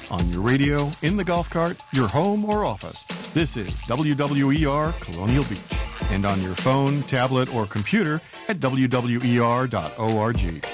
On your radio, in the golf cart, your home or office, this is WWER Colonial Beach. And on your phone, tablet, or computer at WWER.org.